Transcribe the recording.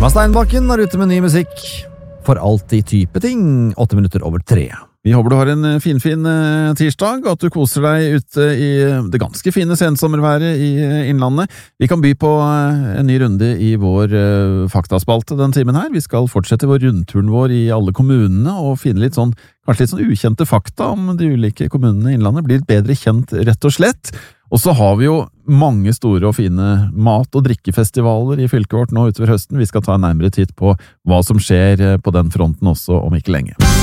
Herman Steinbakken er ute med ny musikk for alltid type ting, 8 minutter over 3. Vi håper du har en fin tirsdag, og at du koser deg ute i det ganske fine sensommerværet i Innlandet. Vi kan by på en ny runde i vår faktaspalte den timen her. Vi skal fortsette vår rundturen vår i alle kommunene og finne kanskje litt sånn ukjente fakta om de ulike kommunene i Innlandet. Blir bedre kjent rett og slett. Og så har vi jo mange store og fine mat- og drikkefestivaler i fylket vårt nå utover høsten. Vi skal ta en nærmere titt på hva som skjer på den fronten også om ikke lenge.